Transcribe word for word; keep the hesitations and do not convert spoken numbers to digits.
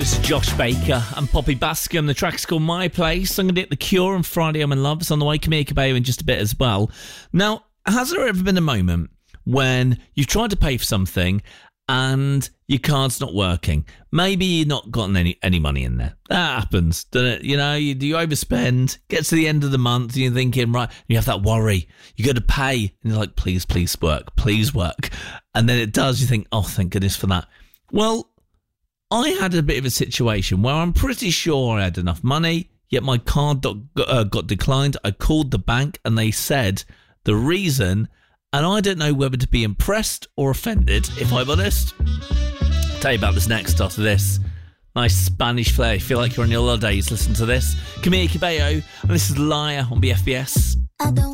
This is Josh Baker and Poppy Bascom. The track's called My Place. I'm going to hit The Cure and Friday I'm in Love. It's on the way. Camila Cabello in just a bit as well. Now, has there ever been a moment when you've tried to pay for something and your card's not working? Maybe you've not gotten any, any money in there. That happens, doesn't it? You know, you, you overspend, get to the end of the month and you're thinking, right, you have that worry. You go to pay and you're like, please, please work, please work. And then it does. You think, oh, thank goodness for that. Well, I had a bit of a situation where I'm pretty sure I had enough money, yet my card got, uh, got declined. I called the bank and they said the reason, and I don't know whether to be impressed or offended, if I'm honest. I'll tell you about this next after this. Nice Spanish flair. Feel like you're on your holidays. Listen to this. Camila Cabello, and this is Liar on B F B S. I don't